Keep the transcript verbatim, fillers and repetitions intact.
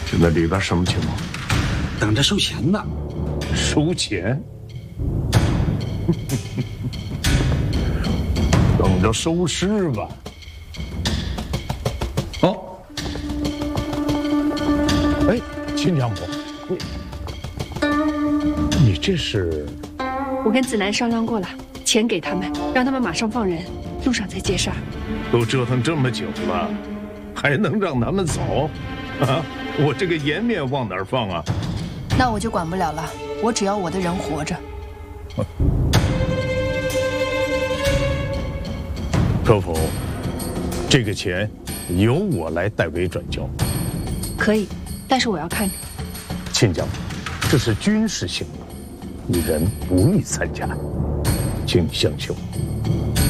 现在里边什么情况？ 等着收钱呢。 收钱？等着收尸吧。 哦， 哎，秦江伯，你你这是？ 我跟子楠商量过了，钱给他们，让他们马上放人，路上再接事儿。 都折腾这么久了，还能让咱们走？啊，我这个颜面往哪儿放啊？ 那我就管不了了，我只要我的人活着。 客服，这个钱由我来代为转交。 可以，但是我要看着。 秦江，这是军事行动，你人不宜参加，请你相信我。